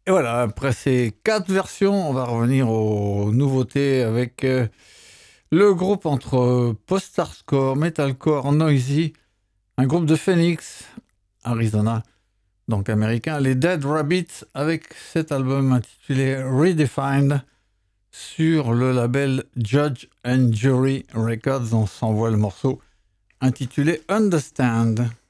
Et voilà, après ces 4 versions, on va revenir aux nouveautés avec le groupe entre post-hardcore, metalcore, noisy, un groupe de Phoenix, Arizona, donc américain, les Dead Rabbits, avec cet album intitulé Redefined sur le label Judge and Jury Records. On s'envoie le morceau intitulé Understand.